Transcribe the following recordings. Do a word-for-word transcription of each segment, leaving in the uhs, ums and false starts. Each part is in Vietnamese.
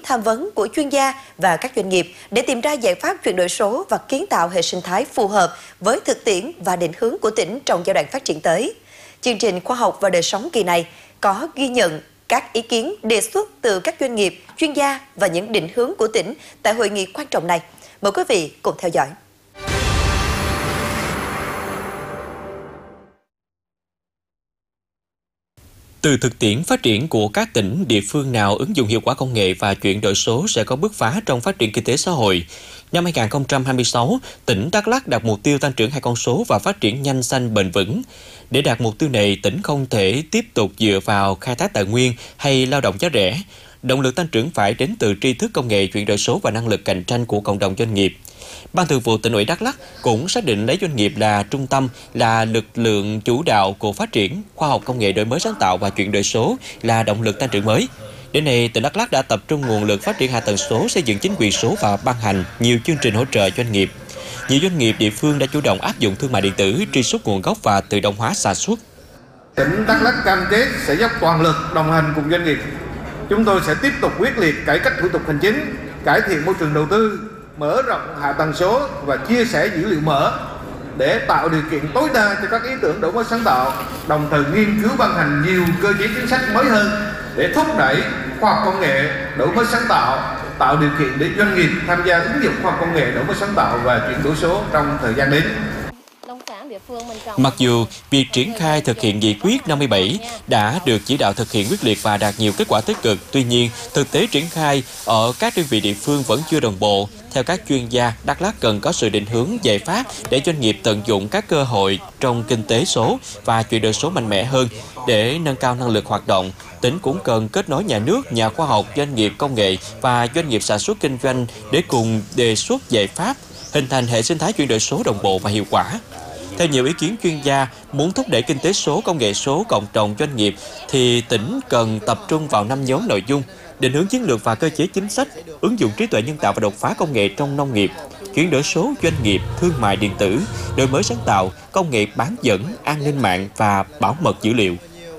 tham vấn của chuyên gia và các doanh nghiệp để tìm ra giải pháp chuyển đổi số và kiến tạo hệ sinh thái phù hợp với thực tiễn và định hướng của tỉnh trong giai đoạn phát triển tới. Chương trình Khoa học và đời sống kỳ này có ghi nhận các ý kiến đề xuất từ các doanh nghiệp, chuyên gia và những định hướng của tỉnh tại hội nghị quan trọng này. Mời quý vị cùng theo dõi. Từ thực tiễn phát triển của các tỉnh, địa phương nào ứng dụng hiệu quả công nghệ và chuyển đổi số sẽ có bứt phá trong phát triển kinh tế xã hội. Năm hai nghìn không trăm hai mươi sáu, tỉnh Đắk Lắk đặt mục tiêu tăng trưởng hai con số và phát triển nhanh, xanh, bền vững. Để đạt mục tiêu này, tỉnh không thể tiếp tục dựa vào khai thác tài nguyên hay lao động giá rẻ. Động lực tăng trưởng phải đến từ tri thức công nghệ, chuyển đổi số và năng lực cạnh tranh của cộng đồng doanh nghiệp. Ban Thường vụ Tỉnh ủy Đắk Lắk cũng xác định lấy doanh nghiệp là trung tâm, là lực lượng chủ đạo của phát triển, khoa học công nghệ, đổi mới sáng tạo và chuyển đổi số là động lực tăng trưởng mới. Đến nay, tỉnh Đắk Lắk đã tập trung nguồn lực phát triển hạ tầng số, xây dựng chính quyền số và ban hành nhiều chương trình hỗ trợ doanh nghiệp. Nhiều doanh nghiệp địa phương đã chủ động áp dụng thương mại điện tử, truy xuất nguồn gốc và tự động hóa sản xuất. Tỉnh Đắk Lắk cam kết sẽ dốc toàn lực đồng hành cùng doanh nghiệp. Chúng tôi sẽ tiếp tục quyết liệt cải cách thủ tục hành chính, cải thiện môi trường đầu tư, mở rộng hạ tầng số và chia sẻ dữ liệu mở để tạo điều kiện tối đa cho các ý tưởng đổi mới sáng tạo, đồng thời nghiên cứu ban hành nhiều cơ chế chính sách mới hơn để thúc đẩy khoa học công nghệ, đổi mới sáng tạo, tạo điều kiện để doanh nghiệp tham gia ứng dụng khoa học công nghệ, đổi mới sáng tạo và chuyển đổi số trong thời gian đến. Mặc dù việc triển khai thực hiện nghị quyết năm mươi bảy đã được chỉ đạo thực hiện quyết liệt và đạt nhiều kết quả tích cực, tuy nhiên thực tế triển khai ở các đơn vị địa phương vẫn chưa đồng bộ. Theo các chuyên gia, Đắk Lắk cần có sự định hướng giải pháp để doanh nghiệp tận dụng các cơ hội trong kinh tế số và chuyển đổi số mạnh mẽ hơn. Để nâng cao năng lực hoạt động, tỉnh cũng cần kết nối nhà nước, nhà khoa học, doanh nghiệp công nghệ và doanh nghiệp sản xuất kinh doanh để cùng đề xuất giải pháp, hình thành hệ sinh thái chuyển đổi số đồng bộ và hiệu quả. Theo nhiều ý kiến chuyên gia, muốn thúc đẩy kinh tế số, công nghệ số, cộng đồng doanh nghiệp thì tỉnh cần tập trung vào năm nhóm nội dung: định hướng chiến lược và cơ chế chính sách, ứng dụng trí tuệ nhân tạo và đột phá công nghệ trong nông nghiệp, chuyển đổi số doanh nghiệp, thương mại điện tử, đổi mới sáng tạo, công nghệ bán dẫn, an ninh mạng và bảo mật dữ liệu.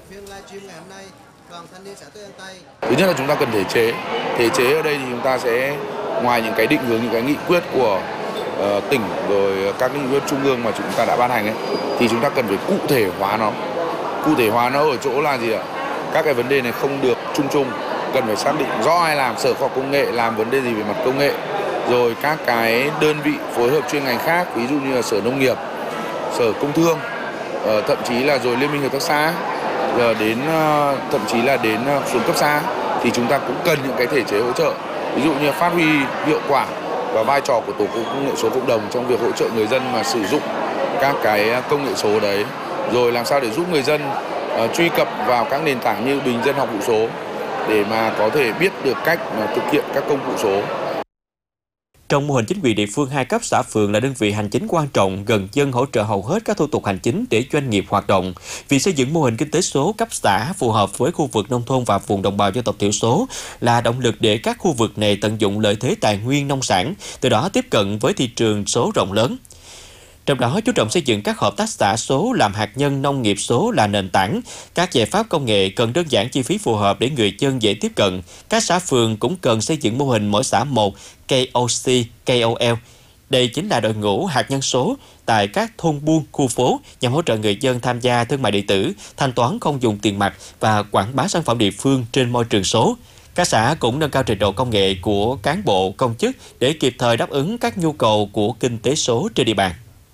Thứ nhất là chúng ta cần thể chế. Thể chế ở đây thì chúng ta sẽ, ngoài những cái định hướng, những cái nghị quyết của uh, tỉnh rồi các nghị quyết trung ương mà chúng ta đã ban hành ấy, thì chúng ta cần phải cụ thể hóa nó. Cụ thể hóa nó ở chỗ là gì ạ? Các cái vấn đề này không được chung chung, cần phải xác định rõ ai làm, Sở Khoa học Công nghệ làm vấn đề gì về mặt công nghệ, rồi các cái đơn vị phối hợp chuyên ngành khác, ví dụ như là Sở Nông nghiệp, Sở Công Thương, uh, thậm chí là rồi Liên minh hợp tác xã, giờ đến uh, thậm chí là đến uh, xuống cấp xã, thì chúng ta cũng cần những cái thể chế hỗ trợ, ví dụ như phát huy hiệu quả và vai trò của tổ công nghệ số cộng đồng trong việc hỗ trợ người dân mà sử dụng các cái công nghệ số đấy, rồi làm sao để giúp người dân uh, truy cập vào các nền tảng như bình dân học vụ số để mà có thể biết được cách mà thực hiện các công cụ số. Trong mô hình chính quyền địa phương, hai cấp xã phường là đơn vị hành chính quan trọng, gần dân, hỗ trợ hầu hết các thủ tục hành chính để doanh nghiệp hoạt động. Việc xây dựng mô hình kinh tế số cấp xã phù hợp với khu vực nông thôn và vùng đồng bào dân tộc thiểu số là động lực để các khu vực này tận dụng lợi thế tài nguyên nông sản, từ đó tiếp cận với thị trường số rộng lớn. Trong đó, chú trọng xây dựng các hợp tác xã số làm hạt nhân, nông nghiệp số là nền tảng. Các giải pháp công nghệ cần đơn giản, chi phí phù hợp để người dân dễ tiếp cận. Các xã phường cũng cần xây dựng mô hình mỗi xã một K O C, K O L. Đây chính là đội ngũ hạt nhân số tại các thôn buôn, khu phố nhằm hỗ trợ người dân tham gia thương mại điện tử, thanh toán không dùng tiền mặt và quảng bá sản phẩm địa phương trên môi trường số. Các xã cũng nâng cao trình độ công nghệ của cán bộ, công chức để kịp thời đáp ứng các nhu cầu của kinh tế số trên địa bàn.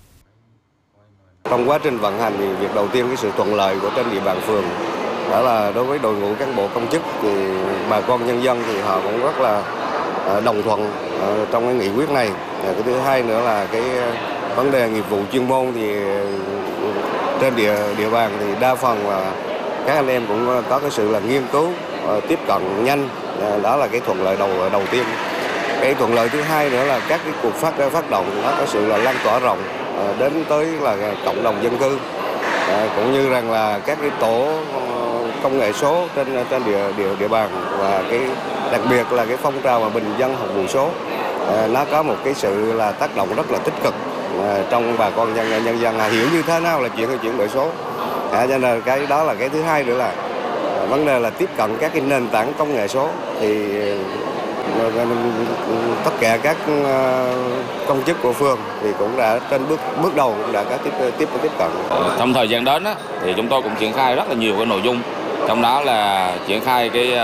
Trong quá trình vận hành thì việc đầu tiên cái sự thuận lợi của trên địa bàn phường đó là đối với đội ngũ cán bộ công chức thì bà con nhân dân thì họ cũng rất là đồng thuận trong cái nghị quyết này. Cái thứ hai nữa là cái vấn đề nghiệp vụ chuyên môn thì trên địa địa bàn thì đa phần là các anh em cũng có cái sự là nghiên cứu tiếp cận nhanh, đó là cái thuận lợi đầu đầu tiên. Cái thuận lợi thứ hai nữa là các cái cuộc phát phát động nó có sự là lan tỏa rộng đến tới là cộng đồng dân cư, cũng như rằng là các cái tổ công nghệ số trên trên địa địa địa bàn, và cái đặc biệt là cái phong trào mà bình dân học vụ số, nó có một cái sự là tác động rất là tích cực trong bà con nhân nhân dân hiểu như thế nào là chuyện chuyển đổi số. À, cho nên cái đó là cái thứ hai nữa là vấn đề là tiếp cận các cái nền tảng công nghệ số thì tất cả các công chức của phường thì cũng đã trên bước bước đầu cũng đã có tiếp tiếp tiếp cận. Trong thời gian đến á, thì chúng tôi cũng triển khai rất là nhiều cái nội dung, trong đó là triển khai cái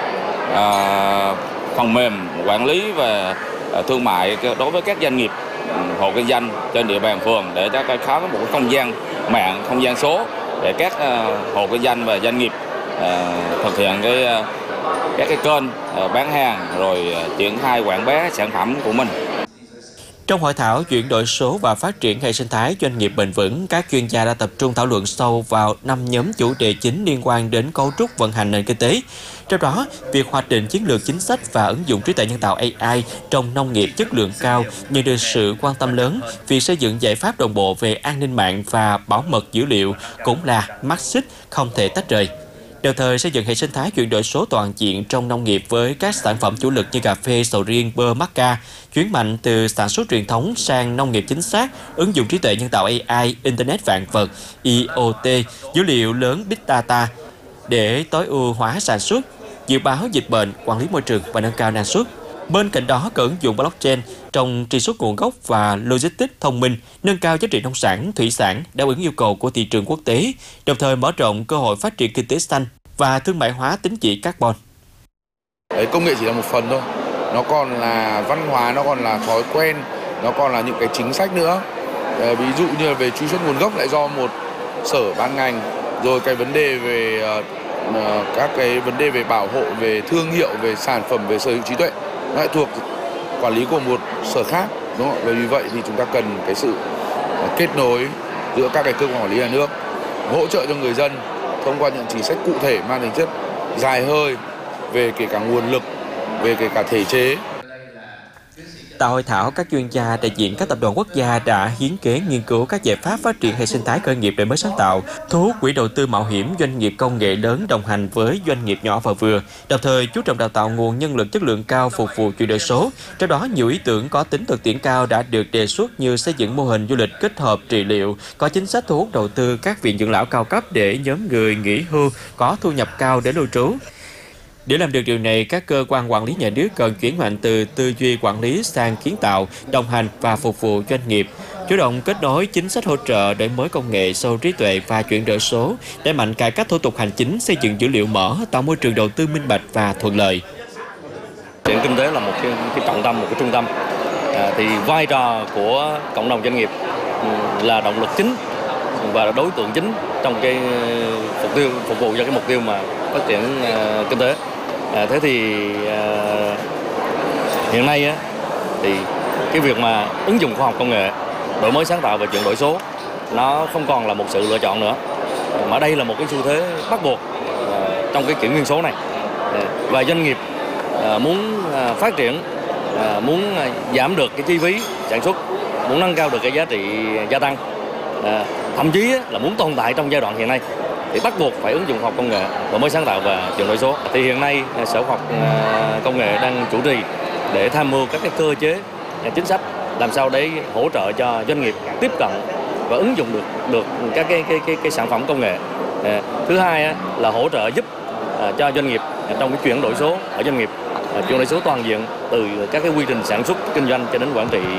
uh, phần mềm quản lý về thương mại đối với các doanh nghiệp hộ kinh doanh trên địa bàn phường để cho cái có một cái không gian mạng, không gian số để các uh, hộ kinh doanh và doanh nghiệp uh, thực hiện cái uh, các cái kênh uh, bán hàng rồi uh, triển khai quảng bá sản phẩm của mình. Trong hội thảo chuyển đổi số và phát triển hệ sinh thái doanh nghiệp bền vững, các chuyên gia đã tập trung thảo luận sâu vào năm nhóm chủ đề chính liên quan đến cấu trúc vận hành nền kinh tế. Trong đó, việc hoạch định chiến lược chính sách và ứng dụng trí tuệ nhân tạo A I trong nông nghiệp chất lượng cao nhận được sự quan tâm lớn. Việc xây dựng giải pháp đồng bộ về an ninh mạng và bảo mật dữ liệu cũng là mắt xích không thể tách rời. Đồng thời xây dựng hệ sinh thái chuyển đổi số toàn diện trong nông nghiệp với các sản phẩm chủ lực như cà phê, sầu riêng, bơ, mắc ca, chuyển mạnh từ sản xuất truyền thống sang nông nghiệp chính xác, ứng dụng trí tuệ nhân tạo A I, Internet vạn vật, I O T, dữ liệu lớn Big Data để tối ưu hóa sản xuất, dự báo dịch bệnh, quản lý môi trường và nâng cao năng suất. Bên cạnh đó, cần ứng dụng blockchain trong truy xuất nguồn gốc và logistics thông minh, nâng cao giá trị nông sản, thủy sản, đáp ứng yêu cầu của thị trường quốc tế, đồng thời mở rộng cơ hội phát triển kinh tế xanh và thương mại hóa tín chỉ carbon. Đấy, công nghệ chỉ là một phần thôi, nó còn là văn hóa, nó còn là thói quen, nó còn là những cái chính sách nữa. Ờ, ví dụ như là về truy xuất nguồn gốc lại do một sở ban ngành, rồi cái vấn đề về uh, các cái vấn đề về bảo hộ, về thương hiệu, về sản phẩm, về sở hữu trí tuệ nó lại thuộc quản lý của một sở khác, đúng không? Và vì vậy thì chúng ta cần cái sự kết nối giữa các cái cơ quan quản lý nhà nước, hỗ trợ cho người dân thông qua những chính sách cụ thể mang tính chất dài hơi về kể cả nguồn lực, về kể cả thể chế. Tại hội thảo, các chuyên gia đại diện các tập đoàn quốc gia đã hiến kế nghiên cứu các giải pháp phát triển hệ sinh thái khởi nghiệp đổi mới sáng tạo, thu hút quỹ đầu tư mạo hiểm doanh nghiệp công nghệ lớn đồng hành với doanh nghiệp nhỏ và vừa, đồng thời chú trọng đào tạo nguồn nhân lực chất lượng cao phục vụ chuyển đổi số. Trong đó, nhiều ý tưởng có tính thực tiễn cao đã được đề xuất như xây dựng mô hình du lịch kết hợp trị liệu, có chính sách thu hút đầu tư các viện dưỡng lão cao cấp để nhóm người nghỉ hưu có thu nhập cao để lưu trú. Để làm được điều này, các cơ quan quản lý nhà nước cần chuyển mạnh từ tư duy quản lý sang kiến tạo, đồng hành và phục vụ doanh nghiệp, chủ động kết nối chính sách hỗ trợ đổi mới công nghệ, sâu trí tuệ và chuyển đổi số, đẩy mạnh cải cách thủ tục hành chính, xây dựng dữ liệu mở, tạo môi trường đầu tư minh bạch và thuận lợi. Phát triển kinh tế là một cái, cái trọng tâm, một cái trung tâm. À, thì vai trò của cộng đồng doanh nghiệp là động lực chính và đối tượng chính trong cái mục tiêu phục vụ cho cái mục tiêu mà phát triển uh, kinh tế. À, thế thì uh, hiện nay á, thì cái việc mà ứng dụng khoa học công nghệ, đổi mới sáng tạo và chuyển đổi số nó không còn là một sự lựa chọn nữa, mà đây là một cái xu thế bắt buộc uh, trong cái kỷ nguyên số này. Uh, và doanh nghiệp uh, muốn uh, phát triển, uh, muốn uh, giảm được cái chi phí sản xuất, muốn nâng cao được cái giá trị gia tăng, uh, thậm chí uh, là muốn tồn tại trong giai đoạn hiện nay, thì bắt buộc phải ứng dụng khoa học công nghệ, đổi mới sáng tạo và chuyển đổi số. Thì hiện nay Sở Khoa học Công nghệ đang chủ trì để tham mưu các cái cơ chế chính sách làm sao để hỗ trợ cho doanh nghiệp tiếp cận và ứng dụng được được các cái cái cái, cái sản phẩm công nghệ. Thứ hai là hỗ trợ giúp cho doanh nghiệp trong cái chuyển đổi số ở doanh nghiệp, chuyển đổi số toàn diện từ các cái quy trình sản xuất kinh doanh cho đến quản trị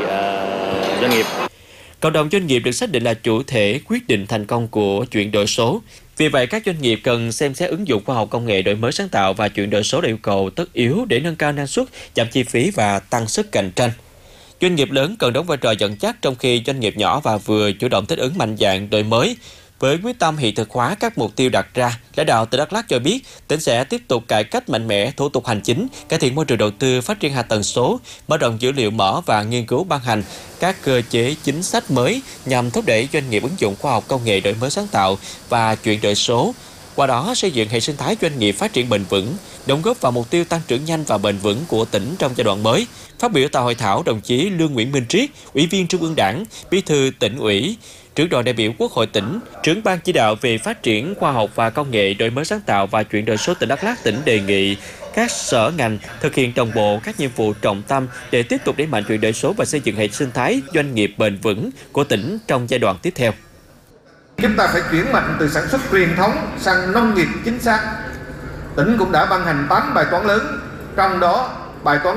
doanh nghiệp. Cộng đồng doanh nghiệp được xác định là chủ thể quyết định thành công của chuyển đổi số. Vì vậy, các doanh nghiệp cần xem xét ứng dụng khoa học công nghệ đổi mới sáng tạo và chuyển đổi số là yêu cầu tất yếu để nâng cao năng suất, giảm chi phí và tăng sức cạnh tranh. Doanh nghiệp lớn cần đóng vai trò dẫn dắt, trong khi doanh nghiệp nhỏ và vừa chủ động thích ứng mạnh dạn đổi mới. Với quyết tâm hiện thực hóa các mục tiêu đặt ra, lãnh đạo tỉnh Đắk Lắk cho biết tỉnh sẽ tiếp tục cải cách mạnh mẽ thủ tục hành chính, cải thiện môi trường đầu tư, phát triển hạ tầng số, mở rộng dữ liệu mở và nghiên cứu ban hành các cơ chế chính sách mới nhằm thúc đẩy doanh nghiệp ứng dụng khoa học công nghệ đổi mới sáng tạo và chuyển đổi số. Qua đó xây dựng hệ sinh thái doanh nghiệp phát triển bền vững, đóng góp vào mục tiêu tăng trưởng nhanh và bền vững của tỉnh trong giai đoạn mới. Phát biểu tại hội thảo, đồng chí Lương Nguyễn Minh Triết, Ủy viên Trung ương Đảng, Bí thư Tỉnh ủy, trưởng đoàn đại biểu Quốc hội tỉnh, trưởng ban chỉ đạo về phát triển khoa học và công nghệ, đổi mới sáng tạo và chuyển đổi số tỉnh Đắk Lắk tỉnh đề nghị các sở ngành thực hiện đồng bộ các nhiệm vụ trọng tâm để tiếp tục đẩy mạnh chuyển đổi số và xây dựng hệ sinh thái doanh nghiệp bền vững của tỉnh trong giai đoạn tiếp theo. Chúng ta phải chuyển mạnh từ sản xuất truyền thống sang nông nghiệp chính xác. Tỉnh cũng đã ban hành tám bài toán lớn, trong đó bài toán